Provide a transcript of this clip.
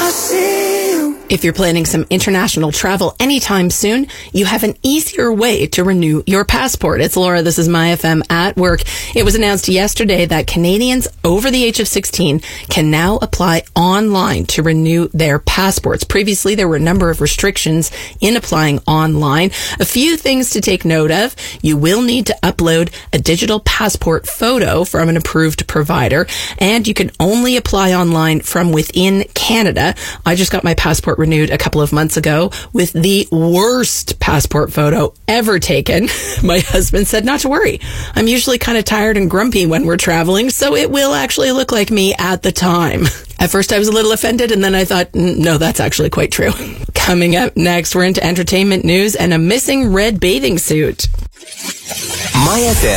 If you're planning some international travel anytime soon, you have an easier way to renew your passport. It's Laura. This is My FM at Work. It was announced yesterday that Canadians over the age of 16 can now apply online to renew their passports. Previously, there were a number of restrictions in applying online. A few things to take note of. You will need to upload a digital passport photo from an approved provider, and you can only apply online from within Canada. I just got my passport renewed a couple of months ago with the worst passport photo ever taken. My husband said not to worry. I'm usually kind of tired and grumpy when we're traveling, so it will actually look like me at the time. At first I was a little offended, and then I thought, no, that's actually quite true. Coming up next, we're into entertainment news and a missing red bathing suit. My FM